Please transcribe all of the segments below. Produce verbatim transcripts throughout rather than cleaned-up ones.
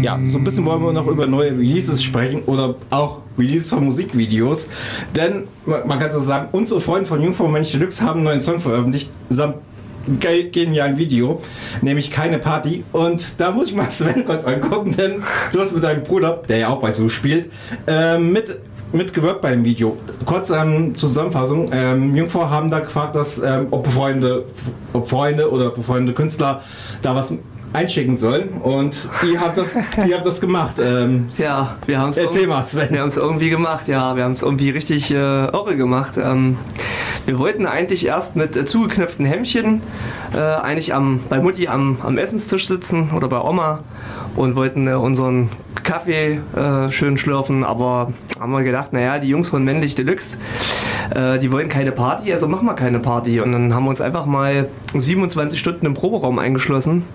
ja, so ein bisschen wollen wir noch über neue Releases sprechen oder auch Releases von Musikvideos. Denn man kann so sagen, unsere Freunde von Jungfrau Männlich Deluxe haben einen neuen Song veröffentlicht, samt genialen Video, nämlich Keine Party. Und da muss ich mal Sven kurz angucken, denn du hast mit deinem Bruder, der ja auch bei So spielt, äh, mit mitgewirkt bei dem Video. Kurz ähm, zur Zusammenfassung. Ähm, Jungfrau haben da gefragt, dass ähm, ob Freunde, ob Freunde oder befreundete Künstler da was einschicken sollen und ihr habt das, ihr habt das gemacht. Ähm, ja, wir haben es erzähl mal, Sven. Wir haben es irgendwie gemacht, ja, wir haben es irgendwie richtig äh, irre gemacht. Ähm, wir wollten eigentlich erst mit äh, zugeknöpften Hemdchen äh, eigentlich am, bei Mutti am, am Essenstisch sitzen oder bei Oma und wollten äh, unseren Kaffee äh, schön schlürfen, aber haben wir gedacht, naja, die Jungs von Männlich Deluxe, äh, die wollen keine Party, also machen wir keine Party. Und dann haben wir uns einfach mal siebenundzwanzig Stunden im Proberaum eingeschlossen,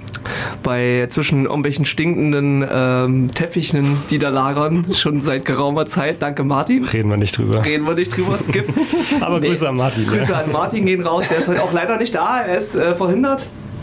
bei zwischen irgendwelchen stinkenden ähm, Teppichen, die da lagern, schon seit geraumer Zeit. Danke Martin. Reden wir nicht drüber. Reden wir nicht drüber, Skip. Aber nee, Grüße an Martin. Grüße ja. an Martin gehen raus, der ist heute auch leider nicht da, er ist äh, verhindert.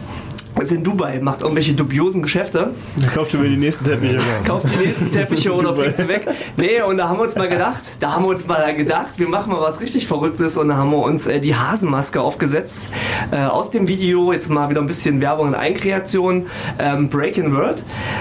Ist in Dubai, macht irgendwelche dubiosen Geschäfte. Kauft schon wieder die nächsten Teppiche. Kauft die nächsten Teppiche oder bringt sie weg. Nee, und da haben wir uns mal gedacht, da haben wir uns mal gedacht, wir machen mal was richtig Verrücktes und da haben wir uns äh, die Hasenmaske aufgesetzt. Äh, aus dem Video jetzt mal wieder ein bisschen Werbung und Eigenkreation, ähm, Breaking World.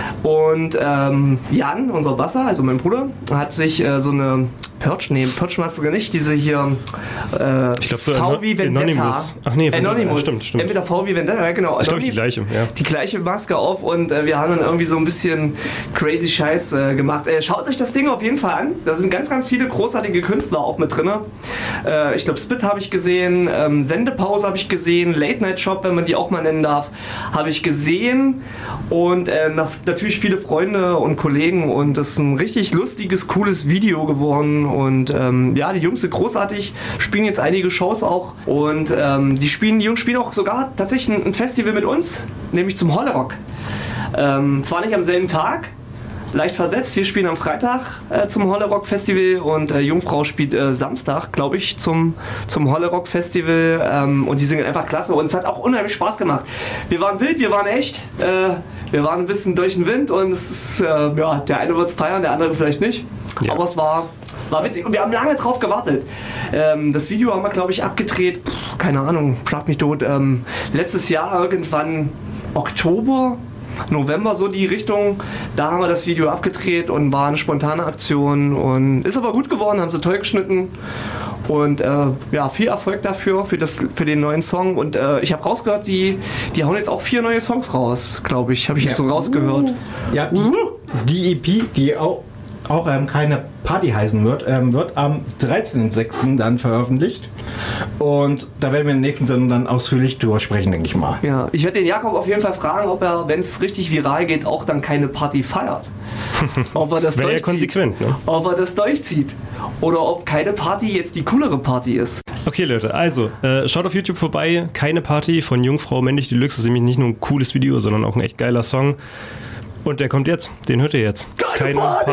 Und ähm, Jan, unser Basser, also mein Bruder, hat sich äh, so eine Perch, nee, Perch-Maske nicht, diese hier äh, ich glaub, so V wie Vendetta. Anonymous. Ach nee, Anonymous. Ja, stimmt, stimmt. Entweder V wie Vendetta, ja genau. Ich glaube die gleiche, ja. Die gleiche Maske auf und äh, wir haben dann irgendwie so ein bisschen crazy Scheiß äh, gemacht. Äh, schaut euch das Ding auf jeden Fall an. Da sind ganz, ganz viele großartige Künstler auch mit drin. Äh, ich glaube Spit habe ich gesehen, ähm, Sendepause habe ich gesehen, Late Night Shop, wenn man die auch mal nennen darf, habe ich gesehen und äh, natürlich viele Freunde und Kollegen und das ist ein richtig lustiges, cooles Video geworden. Und ähm, ja, die Jungs sind großartig, spielen jetzt einige Shows auch und ähm, die, spielen, die Jungs spielen auch sogar tatsächlich ein, ein Festival mit uns, nämlich zum Hollerock. Ähm, zwar nicht am selben Tag, leicht versetzt, wir spielen am Freitag äh, zum Hollerock Festival und äh, Jungfrau spielt äh, Samstag, glaube ich, zum, zum Hollerock Festival ähm, und die singen einfach klasse und es hat auch unheimlich Spaß gemacht. Wir waren wild, wir waren echt, äh, wir waren ein bisschen durch den Wind und es ist, äh, ja, der eine wird es feiern, der andere vielleicht nicht, ja. Aber es war War witzig und wir haben lange drauf gewartet. Ähm, das Video haben wir, glaube ich, abgedreht, pff, keine Ahnung, schlag mich tot, ähm, letztes Jahr irgendwann Oktober, November so die Richtung, da haben wir das Video abgedreht und war eine spontane Aktion und ist aber gut geworden, haben sie toll geschnitten und äh, ja, viel Erfolg dafür, für, das, für den neuen Song und äh, ich habe rausgehört, die, die hauen jetzt auch vier neue Songs raus, glaube ich, habe ich jetzt ja. so rausgehört. Ja, die, die E P, die auch auch ähm, keine Party heißen wird, ähm, wird am dreizehnten sechsten dann veröffentlicht. Und da werden wir in der nächsten Sendung dann ausführlich drüber sprechen, denke ich mal. Ja, ich werde den Jakob auf jeden Fall fragen, ob er, wenn es richtig viral geht, auch dann keine Party feiert. Ob er das Wäre ja durchzieht. konsequent, ne? Ob er das durchzieht. Oder ob keine Party jetzt die coolere Party ist. Okay, Leute, also äh, schaut auf YouTube vorbei. Keine Party von Jungfrau Männlich Deluxe. Das ist nämlich nicht nur ein cooles Video, sondern auch ein echt geiler Song. Und der kommt jetzt. Den hört ihr jetzt. Keine, keine Party!